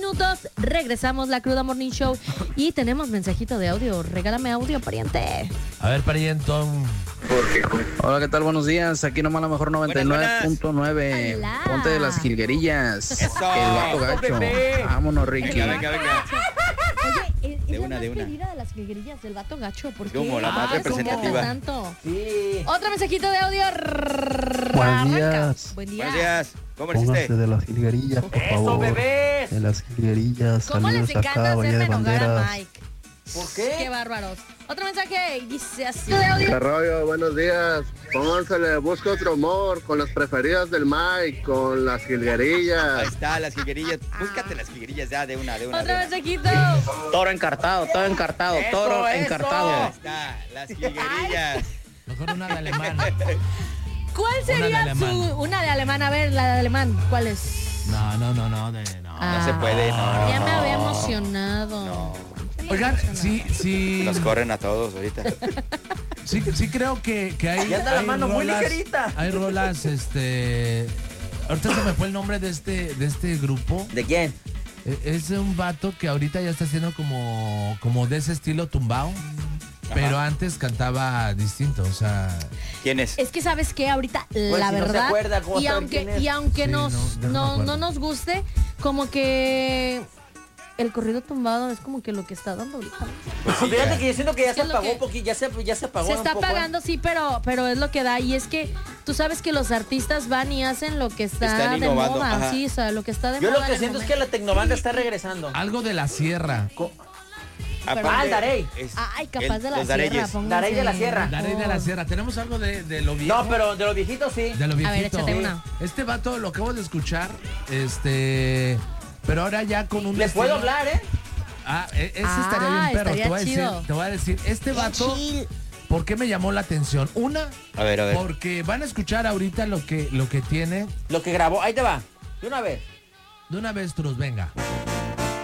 minutos. Regresamos, La Cruda Morning Show. Y tenemos mensajito de audio. Regálame audio, pariente. A ver, parientón. Hola, ¿qué tal? Buenos días. Aquí nomás la mejor 99.9. Hola. Ponte de las jilguerillas. Eso. El vato gacho. Bebé. Vámonos, Ricky. Venga. Oye, es De la una, más de una. pedida de las jilguerillas del vato gacho. ¿Por qué? Como la más ¿Les encanta representativa. tanto? Sí. Otro mensajito de audio. Buenos Arranca. días. Buen día. Buenos días. ¿Cómo Pónganse hiciste? de las jilguerillas, por ¡Eso, favor. bebés! De las jilguerillas, ¿Cómo les saludos acá, encanta Bahía de hacerme enojar a Banderas. Mike? ¿Por qué? Qué bárbaros. Otro mensaje. Dice así de audio. Arroyo, buenos días. Póngansele, busca otro humor con las preferidas del Mike, con las Ahí jilguerillas. está, las jilguerillas. Búscate las jilguerillas ya de una. Otro mensajito. Toro encartado, toro encartado, Eso, toro eso. encartado. Ahí está, las jilguerillas. Mejor una de alemán. ¿Cuál Una de sería alemán. una de alemán? A ver, la de alemán. ¿Cuál es? No. No se puede, no. Ya me había emocionado. No. Oigan, sí. Los corren a todos ahorita. Sí creo que hay. Ya anda la hay mano muy rolas- ligerita. Hay rolas, ahorita se me fue el nombre de este grupo. ¿De quién? Es un vato que ahorita ya está haciendo como de ese estilo tumbao. Pero antes cantaba distinto, o sea. ¿Quién es? Es que sabes que ahorita Pues la si no se verdad acuerda, ¿cómo y sabe aunque quién es? y aunque Sí, nos no me acuerdo. no nos guste, como que el corrido tumbado es como que lo que está dando ahorita. Pues sí, Fíjate ya. que yo siento que ya ¿Qué se es lo apagó que- un poquito, ya se apagó Se un está poco, ¿eh? pagando, sí, pero es lo que da. Y es que tú sabes que los artistas van y hacen lo que está Están de innovando, moda. ajá. Sí, o sea, lo que está de Yo moda. lo en que el siento es momento. que la tecnobanda está regresando. Algo de la sierra. Aparte, el Darey. Ay, capaz de la los sierra. Dareyes. pónganse. Darey de la Sierra. La Rey de la Sierra. Tenemos algo de lo viejo. No, pero de los viejitos sí. De lo viejito. échate una. Este vato lo acabo de escuchar. Pero ahora ya con un Les estilo- puedo hablar, ¿eh? Ese estaría bien, perro. estaría Te voy a decir, chido. te voy a decir, este vato, ¿por qué me llamó la atención? Una, A ver. porque van a escuchar ahorita lo que tiene. Lo que grabó, ahí te va. De una vez. De una vez, Truz, venga.